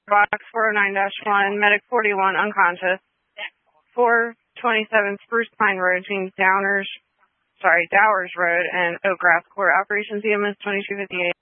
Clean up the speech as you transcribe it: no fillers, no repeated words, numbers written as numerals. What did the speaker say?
Box 409-1, Medic 41 unconscious. 427 Spruce Pine Road between Dowers Road and Oak Grass Court. Operations EMS 2258.